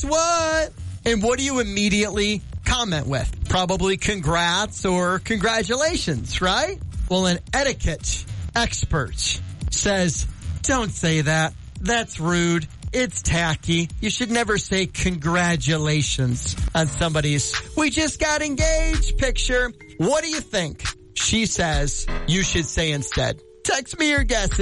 what? And what do you immediately comment with? Probably congrats or congratulations, right? Well, an etiquette expert says, don't say that. That's rude. It's tacky. You should never say congratulations on somebody's "we just got engaged" picture. What do you think she says you should say instead? Text me your guesses.